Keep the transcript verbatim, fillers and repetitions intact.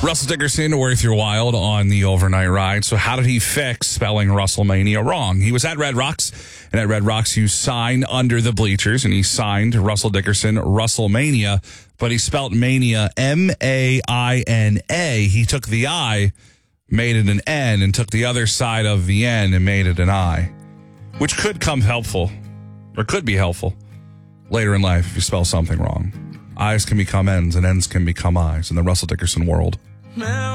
Russell Dickerson, worth your while on the overnight ride. So how did he fix spelling WrestleMania wrong? He was at Red Rocks, and at Red Rocks you sign under the bleachers, and he signed Russell Dickerson WrestleMania, but he spelled Mania M A I N A. He took the I, made it an N, and took the other side of the N and made it an I, which could come helpful, or could be helpful later in life if you spell something wrong. I's can become N's, and N's can become I's in the Russell Dickerson world.